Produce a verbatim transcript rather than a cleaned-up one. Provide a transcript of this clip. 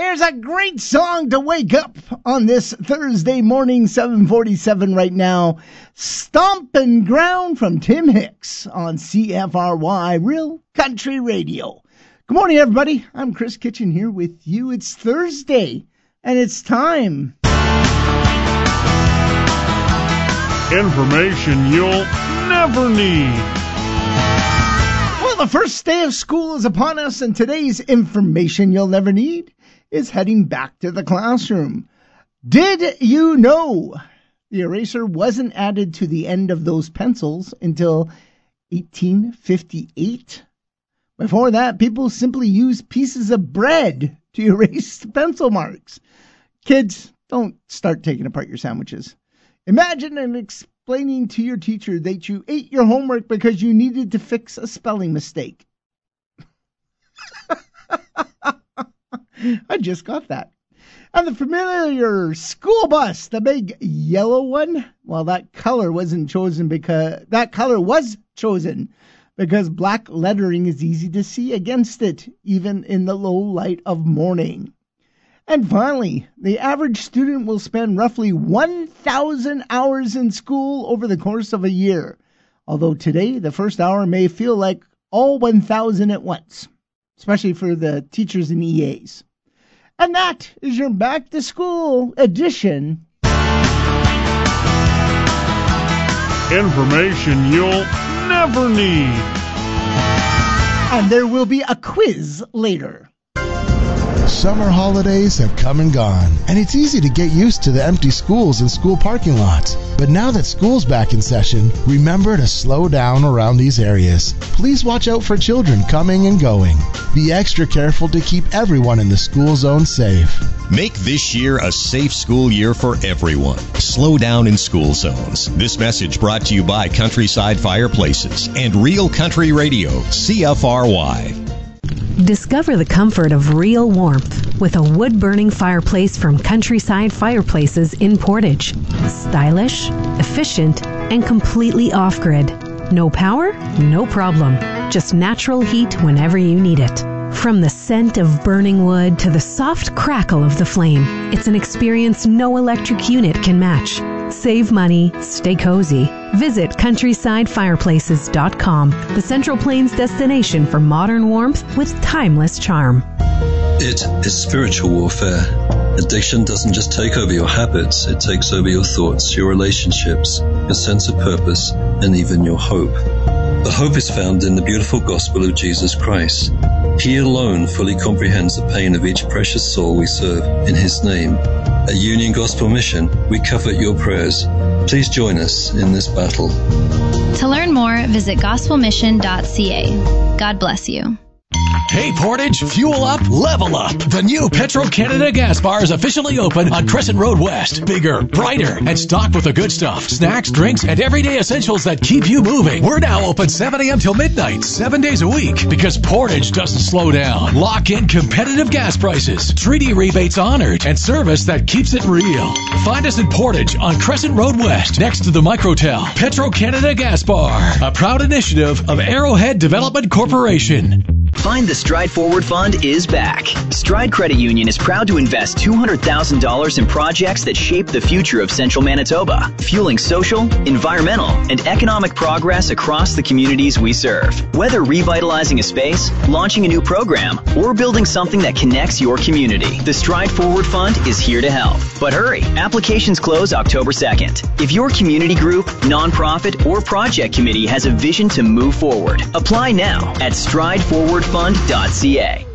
there's a great song to wake up on this Thursday morning, seven forty-seven right now. Stompin' Ground from Tim Hicks on C F R Y, Real Country Radio. Good morning, everybody. I'm Chris Kitchen here with you. It's Thursday, and it's time. Information you'll never need. Well, the first day of school is upon us, and today's information you'll never need is heading back to the classroom. Did you know the eraser wasn't added to the end of those pencils until eighteen fifty-eight? Before that, people simply used pieces of bread to erase pencil marks. Kids, don't start taking apart your sandwiches. Imagine and explaining to your teacher that you ate your homework because you needed to fix a spelling mistake. I just got that. And the familiar school bus, the big yellow one, well, that color wasn't chosen because that color was chosen because black lettering is easy to see against it, even in the low light of morning. And finally, the average student will spend roughly one thousand hours in school over the course of a year. Although today, the first hour may feel like all one thousand at once, especially for the teachers and E As. And that is your Back to School edition. Information you'll never need. And there will be a quiz later. Summer holidays have come and gone, and it's easy to get used to the empty schools and school parking lots. But now that school's back in session, remember to slow down around these areas. Please watch out for children coming and going. Be extra careful to keep everyone in the school zone safe. Make this year a safe school year for everyone. Slow down in school zones. This message brought to you by Countryside Fireplaces and Real Country Radio, C F R Y. Discover the comfort of real warmth with a wood-burning fireplace from Countryside Fireplaces in Portage. Stylish, efficient, and completely off-grid. No power? No problem. Just natural heat whenever you need it. From the scent of burning wood to the soft crackle of the flame, it's an experience no electric unit can match. Save money, stay cozy. Visit countryside fireplaces dot com, the Central Plains destination for modern warmth with timeless charm. It is spiritual warfare. Addiction doesn't just take over your habits, it takes over your thoughts, your relationships, your sense of purpose, and even your hope. The hope is found in the beautiful gospel of Jesus Christ. He alone fully comprehends the pain of each precious soul we serve in His name. At Union Gospel Mission, we covet your prayers. Please join us in this battle. To learn more, visit gospel mission dot c a. God bless you. Hey Portage, fuel up, level up. The new Petro-Canada gas bar is officially open on Crescent Road West. Bigger, brighter, and stocked with the good stuff. Snacks, drinks, and everyday essentials that keep you moving. We're now open seven a.m. till midnight, seven days a week. Because Portage doesn't slow down. Lock in competitive gas prices, treaty rebates honored, and service that keeps it real. Find us in Portage on Crescent Road West, next to the Microtel. Petro-Canada Gas Bar, a proud initiative of Arrowhead Development Corporation. Find the Stride Forward Fund is back. Stride Credit Union is proud to invest two hundred thousand dollars in projects that shape the future of Central Manitoba, fueling social, environmental, and economic progress across the communities we serve. Whether revitalizing a space, launching a new program, or building something that connects your community, the Stride Forward Fund is here to help. But hurry, applications close October second. If your community group, nonprofit, or project committee has a vision to move forward, apply now at stride forward fund dot c a.